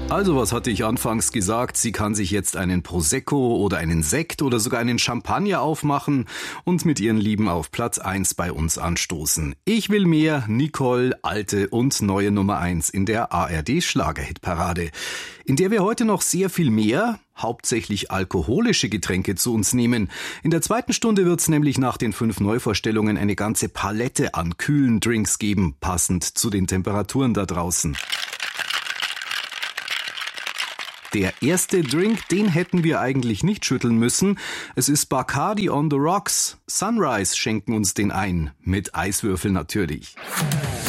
Also, was hatte ich anfangs gesagt? Sie kann sich jetzt einen Prosecco oder einen Sekt oder sogar einen Champagner aufmachen und mit ihren Lieben auf Platz 1 bei uns anstoßen. Ich will mehr, Nicole, alte und neue Nummer 1 in der ARD Schlagerhitparade, in der wir heute noch sehr viel mehr, hauptsächlich alkoholische Getränke zu uns nehmen. In der zweiten Stunde wird's nämlich nach den 5 Neuvorstellungen eine ganze Palette an kühlen Drinks geben, passend zu den Temperaturen da draußen. Der erste Drink, den hätten wir eigentlich nicht schütteln müssen. Es ist Bacardi on the Rocks. Sunrise schenken uns den ein. Mit Eiswürfel natürlich.